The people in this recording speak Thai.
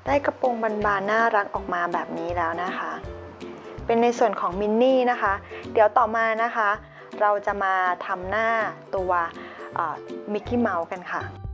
ได้กระโปรงบานๆน่ารักออกมาแบบนี้แล้วนะคะเป็นในส่วนของมินนี่นะคะเดี๋ยวต่อมานะคะเราจะมาทำหน้าตัวมิกกี้เมาส์กันค่ะ